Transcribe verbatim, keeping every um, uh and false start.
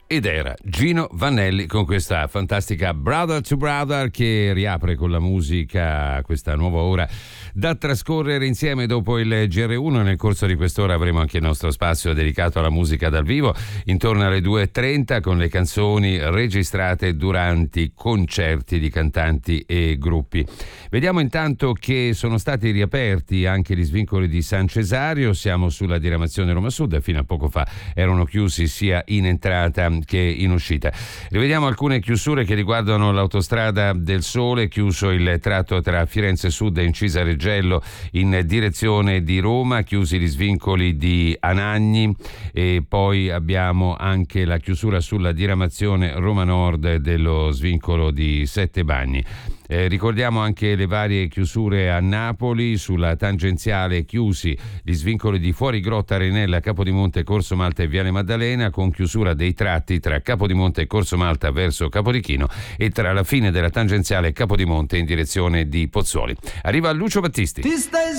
Ed era Gino Vannelli con questa fantastica Brother to Brother che riapre con la musica questa nuova ora da trascorrere insieme dopo il G R uno. Nel corso di quest'ora avremo anche il nostro spazio dedicato alla musica dal vivo intorno alle due e trenta con le canzoni registrate durante concerti di cantanti e gruppi. Vediamo intanto che sono stati riaperti anche gli svincoli di San Cesario. Siamo sulla diramazione Roma Sud, fino a poco fa erano chiusi sia in entrata che in uscita. Rivediamo alcune chiusure che riguardano l'autostrada del Sole, chiuso il tratto tra Firenze Sud e Incisa Reggello in direzione di Roma, chiusi gli svincoli di Anagni, e poi abbiamo anche la chiusura sulla diramazione Roma Nord dello svincolo di Sette Bagni. Eh, ricordiamo anche le varie chiusure a Napoli, sulla tangenziale chiusi gli svincoli di Fuorigrotta Arenella, Capodimonte, Corso Malta e Viale Maddalena, con chiusura dei tratti tra Capodimonte e Corso Malta verso Capodichino e tra la fine della tangenziale Capodimonte in direzione di Pozzuoli. Arriva Lucio Battisti.